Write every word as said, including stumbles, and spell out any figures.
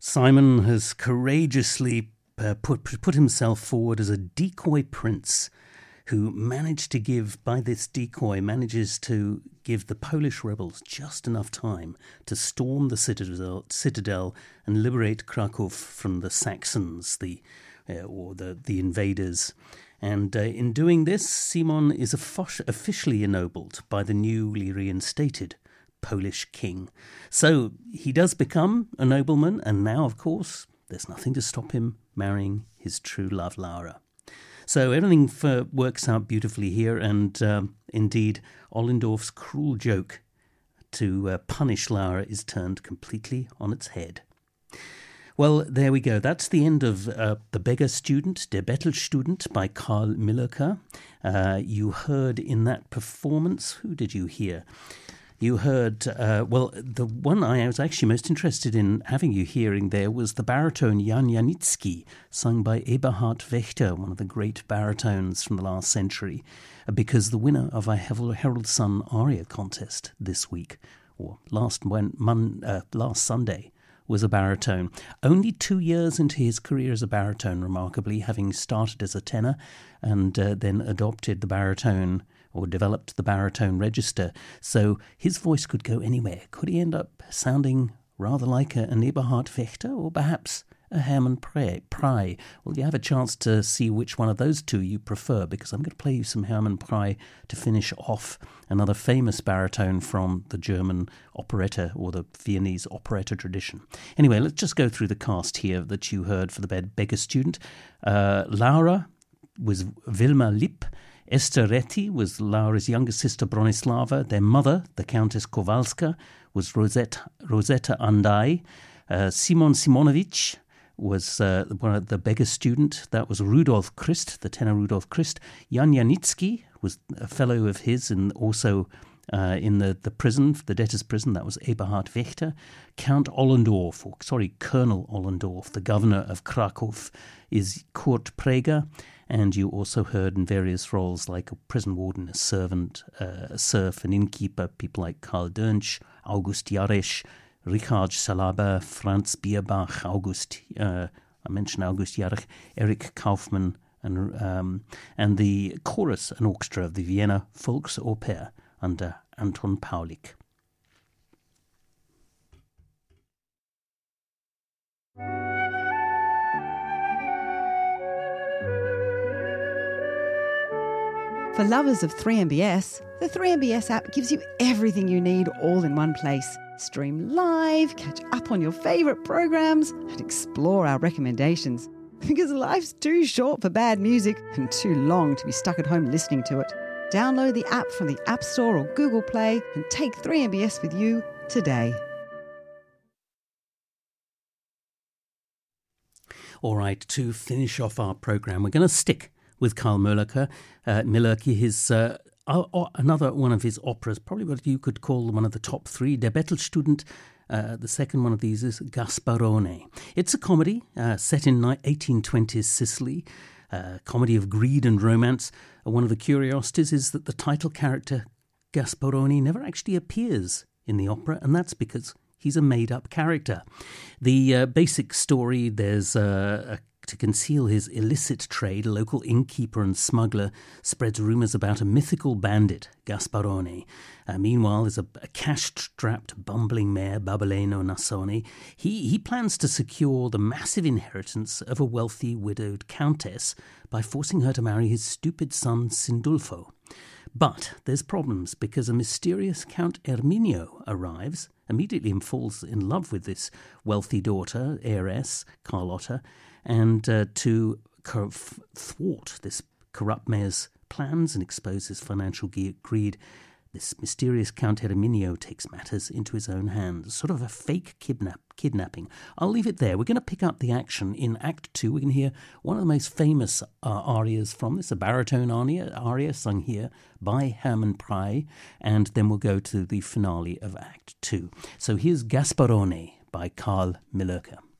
Simon has courageously uh, put, put himself forward as a decoy prince who managed to give, by this decoy, manages to give the Polish rebels just enough time to storm the citadel, citadel and liberate Krakow from the Saxons, the uh, or the, the invaders. And uh, in doing this, Simon is officially ennobled by the newly reinstated Polish king. So he does become a nobleman, and now, of course, there's nothing to stop him marrying his true love, Laura. So everything for, works out beautifully here, and um, indeed, Ollendorf's cruel joke to uh, punish Laura is turned completely on its head. Well, there we go. That's the end of uh, The Beggar Student, Der Bettelstudent by Karl Millöcker. Uh, you heard in that performance, who did you hear? You heard, uh, well, the one I was actually most interested in having you hearing there was the baritone Jan Janicki, sung by Eberhard Wächter, one of the great baritones from the last century, because the winner of our Herald Sun aria contest this week, or last, when, mon, uh, last Sunday, was a baritone. Only two years into his career as a baritone, remarkably, having started as a tenor and uh, then adopted the baritone or developed the baritone register. So his voice could go anywhere. Could he end up sounding rather like a, an Eberhard Wächter or perhaps a Hermann Prey? Well, you have a chance to see which one of those two you prefer, because I'm going to play you some Hermann Prey to finish off, another famous baritone from the German operetta or the Viennese operetta tradition. Anyway, let's just go through the cast here that you heard for the Beggar Student. Uh, Laura was Wilma Lipp. Esther Reti was Laura's younger sister Bronislava. Their mother, the Countess Kowalska, was Rosetta, Rosetta Andai. Uh, Simon Simonovich was uh, one of the Beggar Student. That was Rudolf Christ, the tenor Rudolf Christ. Jan Janicki was a fellow of his and also uh, in the, the prison, the debtor's prison. That was Eberhard Wächter. Count Ollendorf, or sorry, Colonel Ollendorf, the governor of Krakow, is Kurt Praeger. And you also heard in various roles like a prison warden, a servant, uh, a serf, an innkeeper, people like Karl Dönsch, August Jaresch, Richard Salaba, Franz Bierbach, August, uh, I mentioned August Jarech, Erich Kaufmann, and um, and the chorus and orchestra of the Vienna Volksoper under Anton Paulik. For lovers of three M B S, the three M B S app gives you everything you need all in one place. Stream live, catch up on your favourite programs, and explore our recommendations. Because life's too short for bad music and too long to be stuck at home listening to it. Download the app from the App Store or Google Play and take three M B S with you today. All right, to finish off our programme, we're going to stick with Karl Millöcker. Uh, Millöcker, his uh, uh, another one of his operas, probably what you could call one of the top three. Der Bettelstudent. Uh, the second one of these is Gasparone. It's a comedy uh, set in eighteen twenties Sicily, a comedy of greed and romance. Uh, one of the curiosities is that the title character Gasparone never actually appears in the opera, and that's because he's a made-up character. The uh, basic story, there's uh, a to conceal his illicit trade, a local innkeeper and smuggler spreads rumours about a mythical bandit, Gasparone. Uh, meanwhile, there's a, a cash-strapped, bumbling mayor, Babeleno Nassoni. He, he plans to secure the massive inheritance of a wealthy widowed countess by forcing her to marry his stupid son, Sindulfo. But there's problems because a mysterious Count Erminio arrives, immediately falls in love with this wealthy daughter, heiress, Carlotta, and uh, to cor- thwart this corrupt mayor's plans and expose his financial ge- greed, this mysterious Count Erminio takes matters into his own hands, sort of a fake kidnap kidnapping. I'll leave it there. We're going to pick up the action in Act Two. We can hear one of the most famous uh, arias from this, a baritone aria, aria sung here by Hermann Prey, and then we'll go to the finale of Act Two. So here's Gasparone by Karl Millöcker.